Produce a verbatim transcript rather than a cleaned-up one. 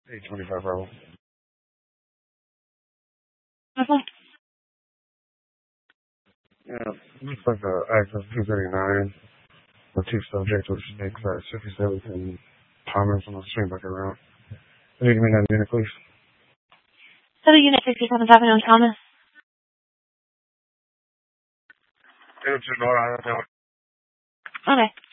eight twenty-five Bravo. Okay. Yeah, looks like the Access two thirty-nine. The two subject was Nick at fifty-seventh and Thomas on the swing back around. Can you give me that unit, please? So the unit sixty-seven Avenue in Thomas. It's your Laura. Okay.